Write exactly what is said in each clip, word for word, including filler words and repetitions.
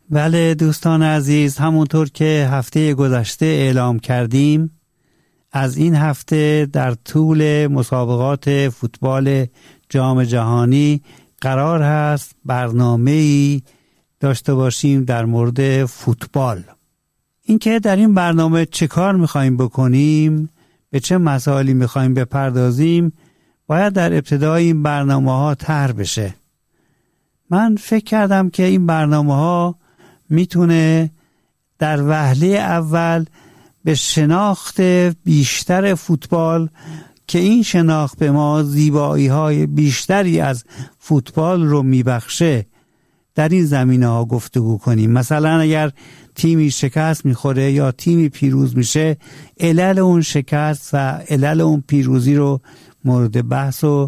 بله دوستان عزیز، همونطور که هفته گذشته اعلام کردیم، از این هفته در طول مسابقات فوتبال جام جهانی قرار هست برنامه‌ای داشته باشیم در مورد فوتبال. اینکه در این برنامه چه کار می‌خوایم بکنیم، به چه مسائلی می‌خوایم بپردازیم، باید در ابتدای این برنامه‌ها طرح بشه. من فکر کردم که این برنامه‌ها میتونه در وهله اول به شناخت بیشتر فوتبال، که این شناخت به ما زیبایی‌های بیشتری از فوتبال رو میبخشه، در این زمینه‌ها گفتگو کنیم. مثلا اگر تیمی شکست میخوره یا تیمی پیروز میشه، علل اون شکست و علل اون پیروزی رو مورد بحث و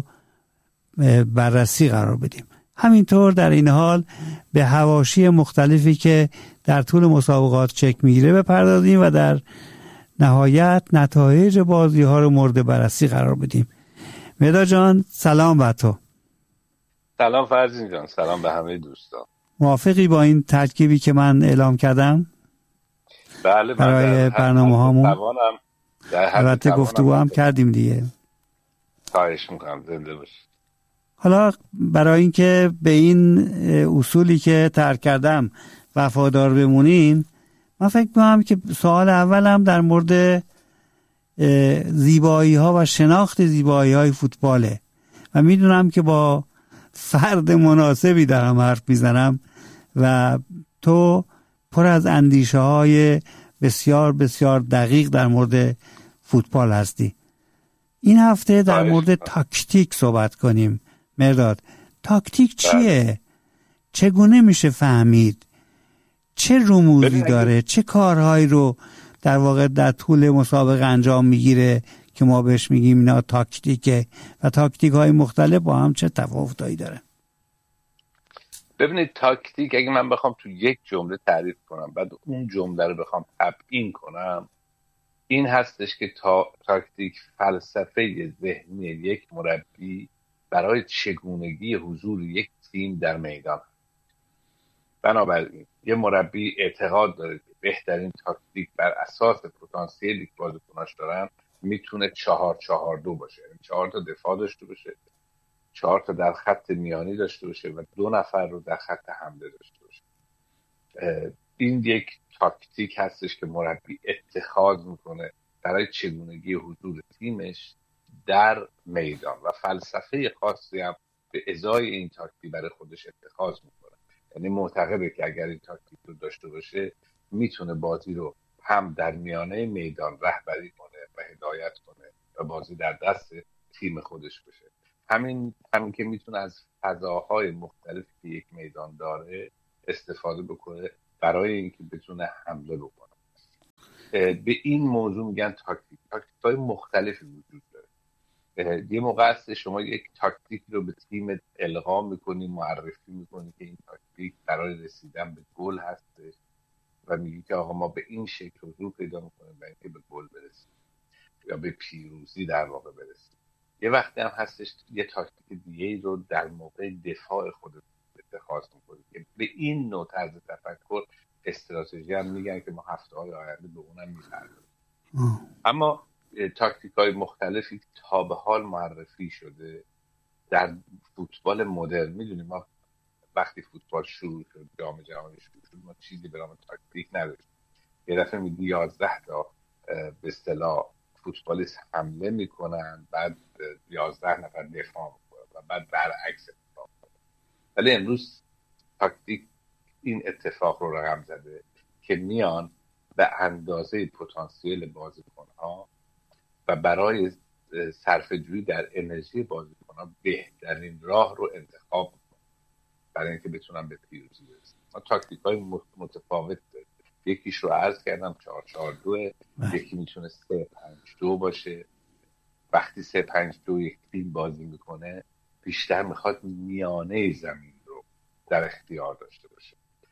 بررسی قرار بدیم. همینطور در این حال به حواشی مختلفی که در طول مسابقات چک میگیره بپردازیم و در نهایت نتایج بازی ها رو مورد بررسی قرار بدیم. مهداد جان سلام بر تو. سلام فرزین جان، سلام به همه دوستان. موافقی با این ترکیبی که من اعلام کردم؟ بله، برای برنامه هامون البته گفتگو هم کردیم دیگه. خواهش میکنم، زنده باشی. حالا برای اینکه به این اصولی که ترک کردم وفادار بمونیم، من فکر می‌کنم که سوال اولم در مورد زیبایی ها و شناخت زیبایی های فوتباله و میدونم که با فرد مناسبی دارم حرف میزنم و تو پر از اندیشه های بسیار بسیار دقیق در مورد فوتبال هستی. این هفته در مورد تاکتیک صحبت کنیم. مهداد، تاکتیک چیه؟ چگونه میشه فهمید؟ چه رموزی داره؟ چه کارهایی رو در واقع در طول مسابقه انجام میگیره که ما بهش میگیم اینا تاکتیکه و تاکتیک های مختلف با هم چه تفاوتایی داره؟ ببینید، تاکتیک اگه من بخوام تو یک جمله تعریف کنم بعد اون جمله رو بخوام تبیین کنم، این هستش که تا تاکتیک فلسفه ذهنی یک مربی برای چگونگی حضور یک تیم در میدان. بنابراین یه مربی اعتقاد داره که بهترین تاکتیک بر اساس پتانسیلی که بازیکناش دارن میتونه چهار چهار دو باشه، یعنی چهار تا دفاع داشته باشه، چهار تا در خط میانی داشته باشه و دو نفر رو در خط حمله داشته باشه. این یک تاکتیک هستش که مربی اتخاذ میکنه برای چگونگی حضور تیمش در میدان و فلسفه خاصی هم به ازای این تاکتیک برای خودش اتخاذ میکنه. یعنی معتقده که اگر این تاکتیک رو داشته باشه میتونه بازی رو هم در میانه میدان رهبری کنه و هدایت کنه و بازی در دست تیم خودش بشه. همین همین که میتونه از فضاهای مختلفی که یک میدان داره استفاده بکنه برای اینکه بتونه حمله بکنه. به این موضوع میگن تاکتیک. تاکتیک‌های مختلفی وجود داره. یه موقع هست شما یک تاکتیک رو به تیم القا میکنی، معرفی میکنی که این تاکتیک برای رسیدن به گل هستش و میگی که آقا ما به این شکل حضور پیدا میکنیم برای اینکه به گل برسیم یا به پیروزی در واقع برسیم. یه وقتی هم هستش یه تاکتیک دیگه رو در موقع دفاع خودت اتخاذ میکنی که به این نوع طرز تفکر استراتژی هم میگن که ما هفته های آینده به اونم میپردازیم. اما تاکتیک های مختلفی تا به حال معرفی شده در فوتبال مدرن. میدونیم ما وقتی فوتبال شروع شد، جام جهانی شروع شد، ما چیزی به نام تاکتیک نداشتیم. یه دفعه میدی یازده تا به اصطلاح فوتبالیست حمله میکنن، بعد یازده نفر دفاع میکنن و بعد برعکس اتفاق میکنن. ولی امروز تاکتیک این اتفاق رو رقم زده که میان به اندازه پتانسیل بازیکن‌ها و برای صرفه‌جویی در انرژی بازیکن‌ها بهترین راه رو انتخاب میکنن برای اینکه بتونن به پیروزی برسن. ما تاکتیک‌های متفاوت داریم. یکیش رو عرض کردم چهار چهار دو، یکی میتونه سه پنج دو باشه. وقتی سه پنج دو یک تیم بازی میکنه بیشتر میخواد میانه زمین رو در اختیار داشته باشه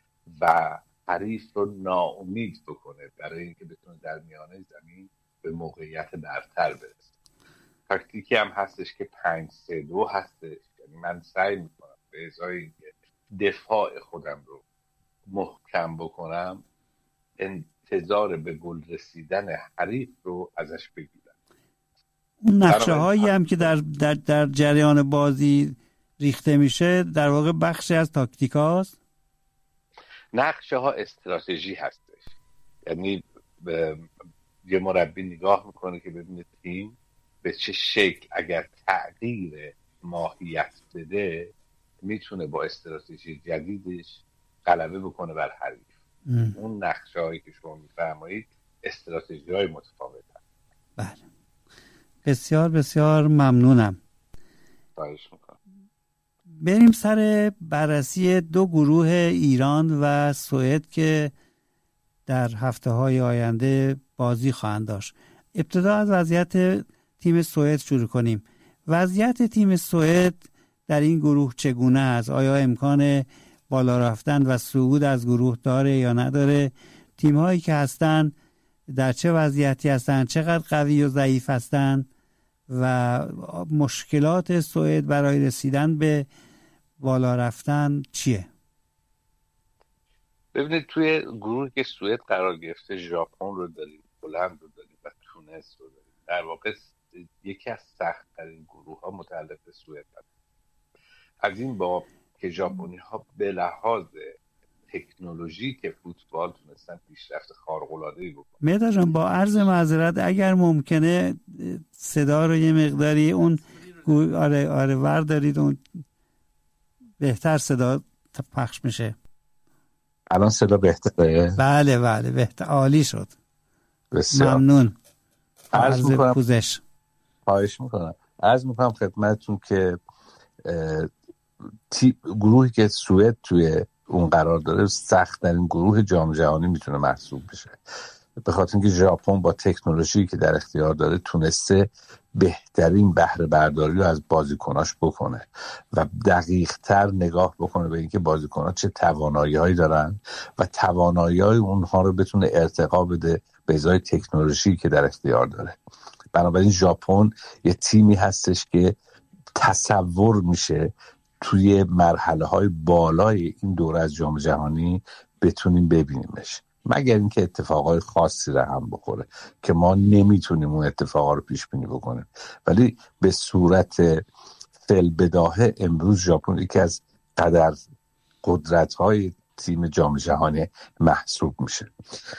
و حریف رو ناامید بکنه برای اینکه بتونه در میانه زمین به موقعیت برتر برسه. تاکتیکی هم هستش که پنج سه دو هستش، یعنی من سعی میکنم به ازای اینکه دفاع خودم رو محکم بکنم، انتظار به گل رسیدن حریف رو ازش بگیرم. اون نقشه هایی هم که در, در, در جریان بازی ریخته میشه در واقع بخشی از تاکتیک هاست. نقشه ها استراتژی هستش، یعنی یه مربی نگاه میکنه که ببینه تیم به چه شکل اگر تغییر ماهیت بده میتونه با استراتژی جدیدش غلبه بکنه بر حریف. ام. اون نقشه هایی که شما میفرمایید استراتژی های متفاوت هست. بله، بسیار بسیار ممنونم. خواهش میکنم. بریم سر بررسی دو گروه ایران و سوئد که در هفته های آینده بازی خواهند داشت. ابتدا از وضعیت تیم سوئد شروع کنیم. وضعیت تیم سوئد در این گروه چگونه است؟ آیا امکان بالا رفتن و صعود از گروه داره یا نداره؟ تیم هایی که هستن در چه وضعیتی هستن؟ چقدر قوی و ضعیف هستن؟ و مشکلات سوئد برای رسیدن به بالا رفتن چیه؟ ببینید توی گروهی که سوئد قرار گرفته ژاپن رو داریم، هلند رو داریم و تونس رو داریم. در واقع یکی از سخت‌ترین گروه ها متعلق به سوئد هست. از این باب که ژاپنی ها به لحاظ تکنولوژیک فوتبال تونستن پیشرفت خارق‌العاده‌ای بکنن. مهداد جان با عرض معذرت اگر ممکنه صدا رو یه مقداری اون آره آره ور دارید اون بهتر صدا پخش میشه. الان صدا بهتره؟ بله بله بهتر، عالی شد. بسیار ممنون. عرض میکنم پوزش خواهش میکنم عرض میکنم خدمتتون که تی... گروهی که سوئد توی اون قرار داره سخت در این گروه جام جهانی میتونه محسوب بشه، به خاطر اینکه ژاپن با تکنولوژی که در اختیار داره تونسته بهترین بهره برداری رو از بازیکناش بکنه و دقیق تر نگاه بکنه به اینکه بازیکن‌ها چه توانایی هایی دارن و توانایی های اونها رو بتونه ارتقا بده به ازای تکنولوژی که در اختیار داره. بنابراین ژاپن یه تیمی هستش که تصور میشه توی مرحله های بالای این دوره از جام جهانی بتونیم ببینیمش، مگر اینکه اتفاقای خاصی رو هم بخوره که ما نمیتونیم اون اتفاقا رو پیش بینی بکنیم. ولی به صورت فی‌البداهه امروز ژاپن یکی از قدر قدرت‌های تیم جام جهانی محسوب میشه.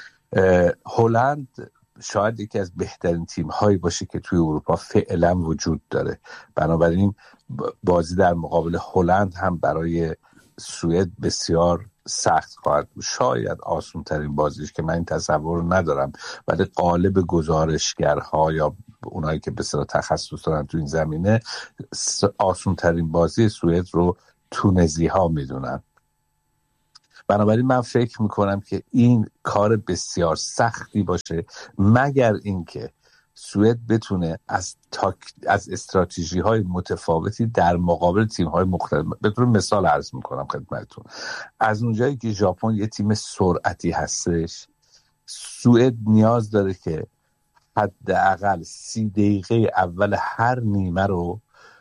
هلند شاید یکی از بهترین تیم‌هایی باشه که توی اروپا فعلا وجود داره، بنابراین بازی در مقابل هلند هم برای سوئد بسیار سخت خواهد بود. شاید آسون ترین بازیش که من این تصور رو ندارم، ولی غالب گزارشگرها یا اونایی که به اصطلاح تخصص دارن تو این زمینه آسون ترین بازی سوئد رو تونزی ها میدونن. بنابراین من فکر میکنم که این کار بسیار سختی باشه، مگر اینکه سوئد بتونه از تاک... از استراتژی های متفاوتی در مقابل تیم های مختلف، به طور مثال عرض میکنم خدمتتون، از اونجایی که ژاپن یه تیم سرعتی هستش، سوئد نیاز داره که حداقل سی دقیقه اول هر نیمه رو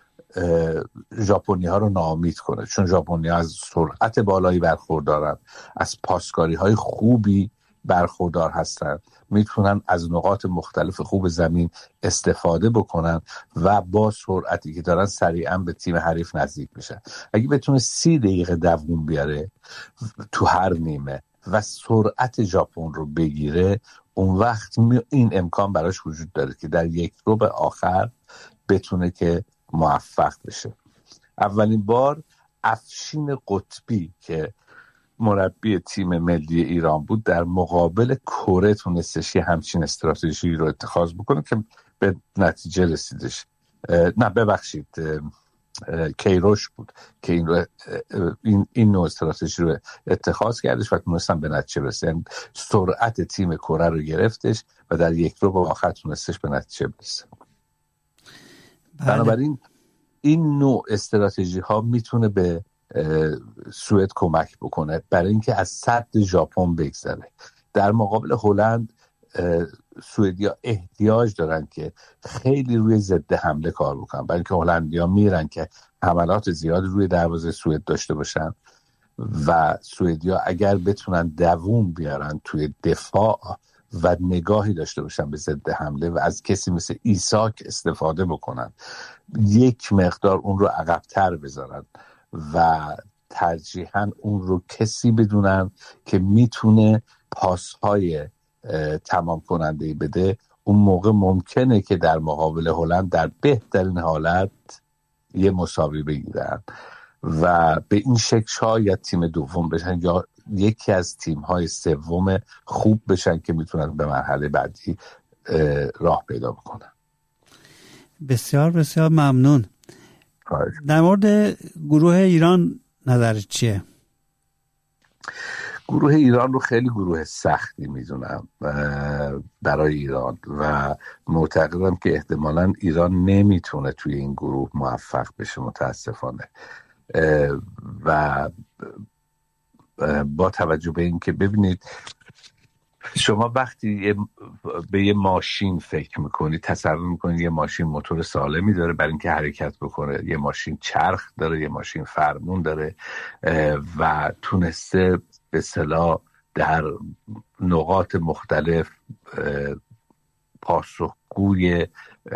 ژاپنی ها رو ناامید کنه، چون ژاپنی ها از سرعت بالایی برخوردارن، از پاسکاری های خوبی برخوردار هستن، میتونن از نقاط مختلف خوب زمین استفاده بکنن و با سرعتی که دارن سریعا به تیم حریف نزدیک میشن. اگه بتونه سی دقیقه دووم بیاره تو هر نیمه و سرعت ژاپن رو بگیره، اون وقت این امکان براش وجود داره که در یک رو به آخر بتونه که موفق بشه. اولین بار افشین قطبی که مربی تیم ملی ایران بود در مقابل کره تونستش یه همچین استراتژی رو اتخاذ بکنه که به نتیجه رسیدش. نه ببخشید کیروش بود که این رو این این نوع استراتژی رو اتخاذ کردش و تونستن به نتیجه برسه. یعنی سرعت تیم کره رو گرفتش و در یک رو به آخر تونستش به نتیجه برسه. بنابراین این نوع استراتژی ها میتونه به سوئد کمک بکنه برای اینکه از صد ژاپن بگذره. در مقابل هلند سوئدیا احتیاج دارن که خیلی روی ضد حمله کار بکنن، برای اینکه هلندیا میرن که حملات زیاد روی دروازه سوئد داشته باشن و سوئدیا اگر بتونن دووم بیارن توی دفاع و نگاهی داشته باشن به ضد حمله و از کسی مثل ایساک استفاده بکنن، یک مقدار اون رو عقب‌تر بذارن و ترجیحاً اون رو کسی بدونن که میتونه پاسهای تمام کننده‌ای بده، اون موقع ممکنه که در مقابل هلند در بهترین حالت یه مساوی بگیرن و به این شکل شاید تیم دوم بشن یا یکی از تیم‌های سوم خوب بشن که میتونن به مرحله بعدی راه پیدا بکنن. بسیار بسیار ممنون. خواهش. در مورد گروه ایران نظرت چیه؟ گروه ایران رو خیلی گروه سختی میدونم برای ایران و معتقدم که احتمالاً ایران نمیتونه توی این گروه موفق بشه متاسفانه. و با توجه به این که ببینید شما وقتی به یه ماشین فکر میکنید، تصور میکنید یه ماشین موتور سالمی داره برای اینکه حرکت بکنه، یه ماشین چرخ داره، یه ماشین فرمون داره و تونسته به اصطلاح در نقاط مختلف پاسخگوی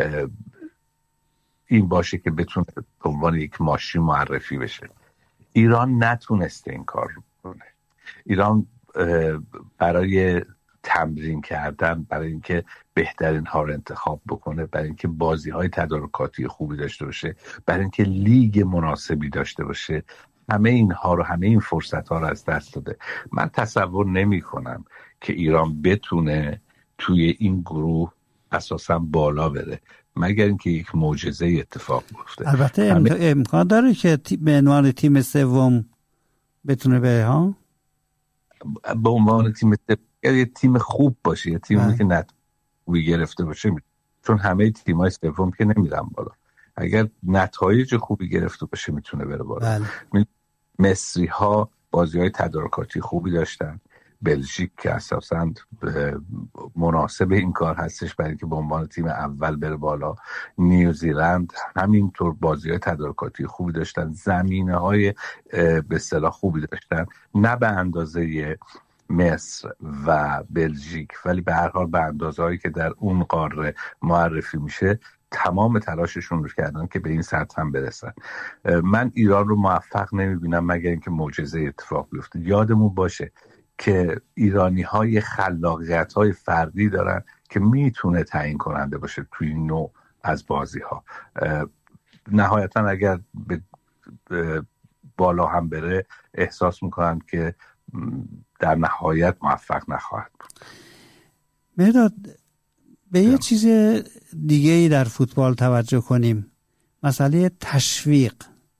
این باشه که بتونه به عنوان یک ماشین معرفی بشه. ایران نتونسته این کار رو کنه. ایران برای تمرین کردن، برای اینکه بهترین ها رو انتخاب بکنه، برای اینکه بازی های تدارکاتی خوبی داشته باشه، برای اینکه لیگ مناسبی داشته باشه، همه اینها رو، همه این فرصت ها رو از دست داده. من تصور نمی کنم که ایران بتونه توی این گروه اساسا بالا بره مگر اینکه یک معجزه اتفاق بیفته. البته همه... امکان داره که به عنوان تیم سوم بتونه بره ها، به عنوان تیم یه تیم خوب باشه، یه تیمی که نتایج گرفته باشه، چون همه تیم‌های سوم که نمیرن بالا. اگر نتایج خوبی گرفته باشه میتونه بره بالا. بله. مصری ها بازی‌های تدارکاتی خوبی داشتن، بلژیک که اساساً مناسب این کار هستش برای اینکه به عنوان تیم اول بره بالا، نیوزیلند همینطور بازی‌های تدارکاتی خوبی داشتن، زمینه‌های به اصطلاح خوبی داشتن، نه به اندازه مصر و بلژیک ولی به هر حال به اندازه‌هایی که در اون قاره معرفی میشه تمام تلاششون رو کردن که به این سطح هم برسن. من ایران رو موفق نمیبینم مگر اینکه معجزه اتفاق بیفته. یادمون باشه که ایرانی های خلاقیت های فردی دارن که میتونه تعیین کننده باشه توی این نوع از بازی ها. نهایتا اگر به بالا هم بره احساس میکنن که در نهایت موفق نخواهد بود. مهرداد به یه چیز دیگه ای در فوتبال توجه کنیم، مسئله تشویق.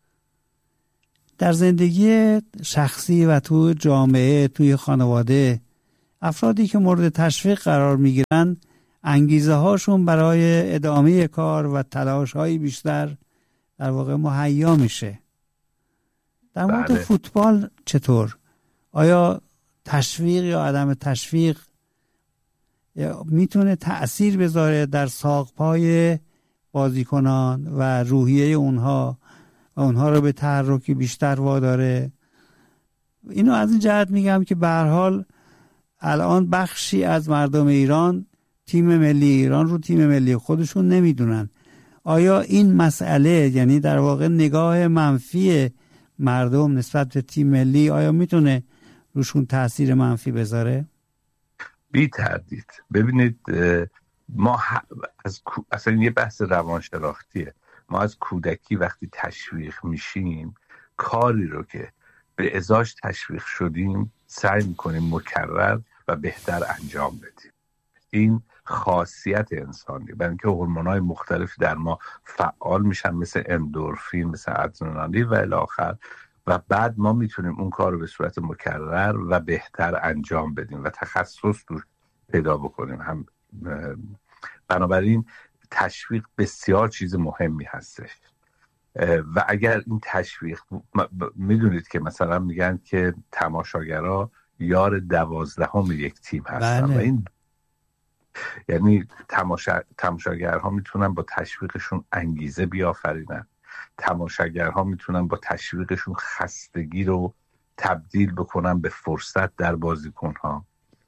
در زندگی شخصی و تو جامعه، توی خانواده، افرادی که مورد تشویق قرار میگیرن انگیزه هاشون برای ادامه کار و تلاش های بیشتر در واقع مهیا میشه. در مورد بله. فوتبال چطور؟ آیا تشویق یا عدم تشویق میتونه تأثیر بذاره در ساق‌پای بازیکنان و روحیه اونها و اونها رو به تحرکی بیشتر واداره؟ اینو از این جهت میگم که به هر حال الان بخشی از مردم ایران تیم ملی ایران رو تیم ملی خودشون نمیدونن. آیا این مسئله، یعنی در واقع نگاه منفی مردم نسبت به تیم ملی، آیا میتونه روشون تأثیر منفی بذاره؟ بی تردید. ببینید ما از اصلا یه بحث روانشناختیه. ما از کودکی وقتی تشویق میشیم کاری رو که به ازاش تشویق شدیم سعی میکنیم مکرر و بهتر انجام بدیم. این خاصیت انسانی، برای اینکه هورمون‌های مختلف در ما فعال میشن مثل اندورفین، مثل ادرنالین و الی آخر، و بعد ما میتونیم اون کار رو به صورت مکرر و بهتر انجام بدیم و تخصص رو پیدا بکنیم. هم بنابراین تشویق بسیار چیز مهمی هستش و اگر این تشویق، میدونید که مثلا میگن که تماشاگرها یار دوازدهم یک تیم هستن. بله. و این یعنی تماشا... تماشاگرها میتونن با تشویقشون انگیزه بیافرینن، تماشاگرها میتونن با تشویقشون خستگی رو تبدیل بکنن به فرصت در بازیکن‌ها،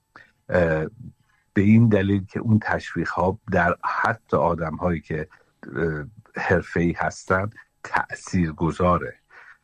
به این دلیل که اون تشویق‌ها در حتی آدم‌هایی که حرفه‌ای هستن تأثیر گذاره.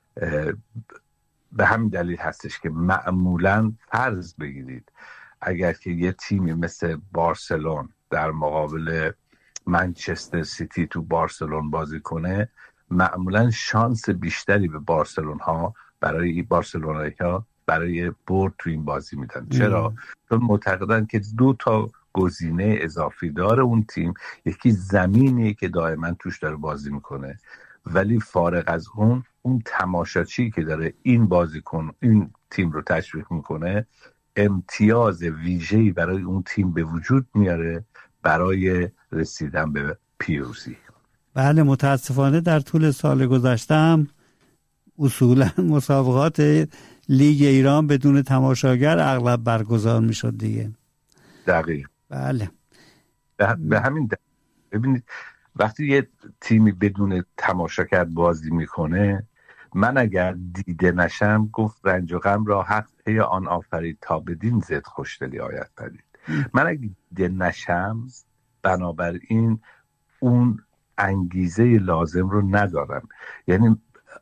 به همین دلیل هستش که معمولاً فرض بگیرید اگر که یه تیمی مثل بارسلون در مقابل منچستر سیتی تو بارسلون بازی کنه، معمولاً شانس بیشتری به بارسلون ها برای بارسلونایی ها برای برد تو این بازی میدن. چرا؟ چون معتقدن که دو تا گزینه اضافی داره اون تیم، یکی زمینی که دائما توش داره بازی میکنه، ولی فارغ از اون اون تماشاچی که داره این بازیکن این تیم رو تشویق میکنه امتیاز ویژه‌ای برای اون تیم به وجود میاره برای رسیدن به پیروزی. بله، متاسفانه در طول سال گذشته هم اصولا مسابقات لیگ ایران بدون تماشاگر اغلب برگزار میشد دیگه. دقیق. بله. به, به همین دلیل ببینید وقتی یه تیمی بدون تماشاگر بازی میکنه، من اگر دیده نشم گفت رنج و غم را حق پی آن آفرید تا بدین زد خوشدلی آید پدید. من اگر دیده نشم بنابراین اون انگیزه لازم رو ندارم. یعنی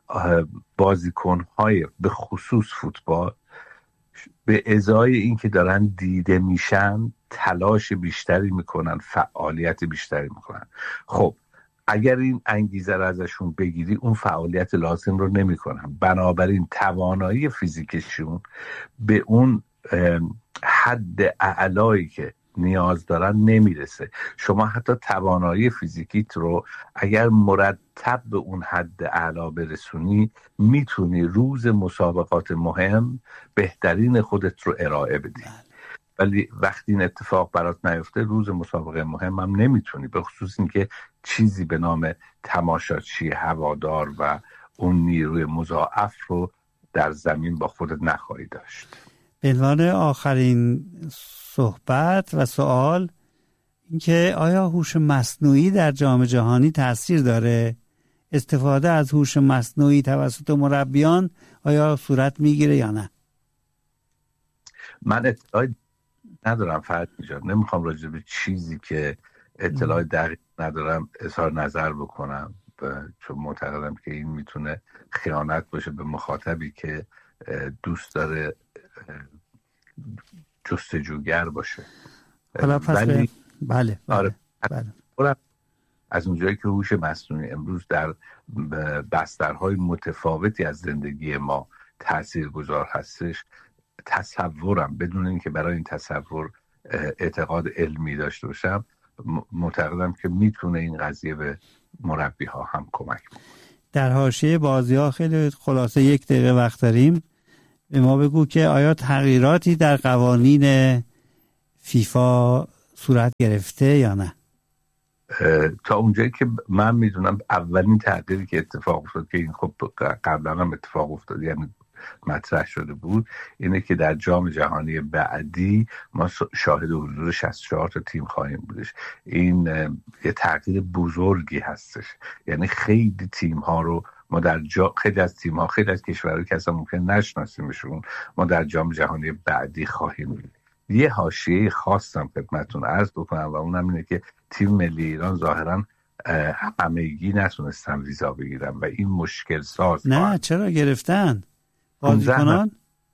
بازیکن‌های به خصوص فوتبال به ازای این که دارن دیده میشن تلاش بیشتری میکنن، فعالیت بیشتری میکنن. خب اگر این انگیزه رو ازشون بگیری اون فعالیت لازم رو نمیکنن، بنابراین توانایی فیزیکشون به اون حد اعلایی که نیاز دارن نمیرسه. شما حتی توانایی فیزیکیت رو اگر مرتب به اون حد اعلا برسونی میتونی روز مسابقات مهم بهترین خودت رو ارائه بدی، ولی وقتی این اتفاق برات نیفته روز مسابقه مهم هم نمیتونی، به خصوص این که چیزی به نام تماشاچی هوادار و اون نیروی مضاعف رو در زمین با خودت نخواهی داشت. به عنوان آخرین صحبت و سوال اینکه آیا هوش مصنوعی در جام جهانی تأثیر داره؟ استفاده از هوش مصنوعی توسط مربیان آیا صورت میگیره یا نه؟ من اطلاعی ندارم فرد میجاد، نمیخوام راجع به چیزی که اطلاع دقیق ندارم اظهار نظر بکنم، چون معتقدم که این میتونه خیانت باشه به مخاطبی که دوست داره جستجوگر باشه. ولی بله آره بله. از اونجایی که هوش مصنوعی امروز در بسترهای متفاوتی از زندگی ما تاثیرگذار هستش، تصورم بدون اینکه برای این تصور اعتقاد علمی داشته باشم معتقدم که میتونه این قضیه به مربی ها هم کمک بکنه. در حاشیه بازی ها خیلی خلاصه یک دقیقه وقت داریم، به ما بگو که آیا تغییراتی در قوانین فیفا صورت گرفته یا نه؟ تا اونجایی که من میدونم اولین تغییری که اتفاق افتاد که این خب قبلا هم اتفاق افتاد یعنی مطرح شده بود، اینه که در جام جهانی بعدی ما شاهد حضور شصت و چهار تا تیم خواهیم بودش. این یه تغییر بزرگی هستش، یعنی خیلی تیم ها رو ما در جا... خیلی از تیم ها خیلی از کشورها که اصلا ممکن نشناسیمشون ما در جام جهانی بعدی خواهیم بود. یه حاشیه خاصم خدمتتون عرض بکنم و اونم اینه که تیم ملی ایران ظاهراً همگی نتونستن ویزا بگیرن و این مشکل ساز. نه آن. چرا گرفتن؟ بازیکنان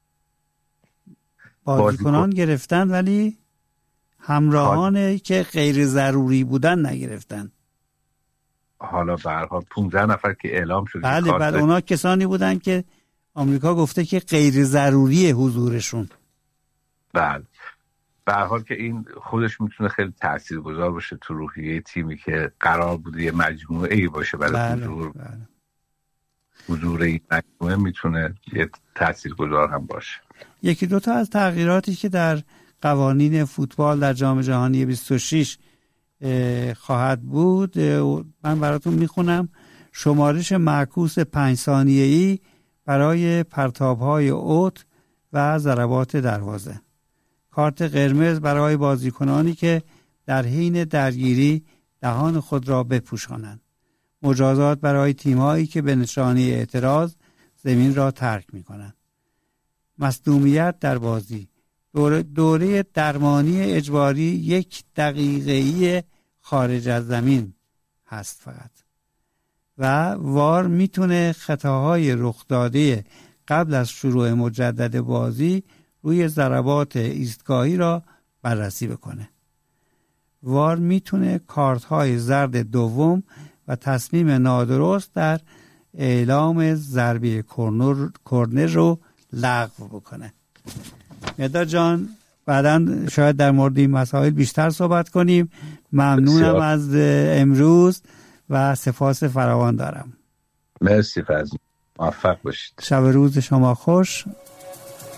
بازیکنان گرفتن ولی همراهانی که غیر ضروری بودن نگرفتن. حالا به هر حال پانزده نفر که اعلام شد. بله بله اونا کسانی بودن که آمریکا گفته که غیر ضروری حضورشون. بله به هر حال که این خودش میتونه خیلی تاثیرگذار باشه تو روحیه تیمی که قرار بوده یه مجموعه ای باشه برای بله، حضور بله. حضور این مجموعه میتونه یه تاثیرگذار هم باشه. یکی دو تا از تغییراتی که در قوانین فوتبال در جام جهانی بیست و شش خواهد بود من براتون میخونم. شمارش معکوس پنج ثانیه‌ای برای پرتاب‌های اوت و ضربات دروازه. کارت قرمز برای بازیکنانی که در حین درگیری دهان خود را بپوشانند. مجازات برای تیم‌هایی که به نشانه اعتراض زمین را ترک می‌کنند. مصدومیت در بازی. دوره, دوره درمانی اجباری یک دقیقه‌ای خارج از زمین هست فقط. و وار میتونه خطاهای رخ داده قبل از شروع مجدد بازی روی ضربات ایستگاهی را بررسی بکنه. وار میتونه کارت های زرد دوم و تصمیم نادرست در اعلام ضربه کرنر, کرنر رو لغو بکنه. مهرداد جان بعداً شاید در مورد این مسائل بیشتر صحبت کنیم. ممنونم از امروز و سپاس فراوان دارم. مرسی فضل، موفق باشید. شب روز شما خوش.